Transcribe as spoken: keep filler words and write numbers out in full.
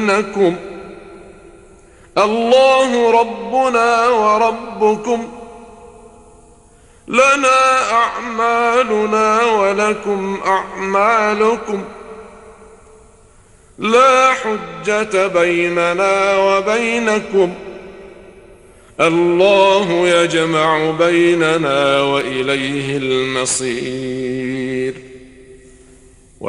بينكم الله ربنا وربكم لنا أعمالنا ولكم أعمالكم لا حجة بيننا وبينكم الله يجمع بيننا وإليه المصير.